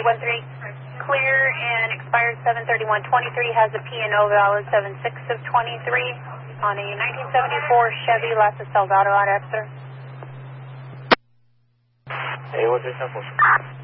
clear and expired 7/31/23, has a P&O valid 7/6/23 on a 1974 Chevy Lexus Eldorado out of sir. Hey, what's this?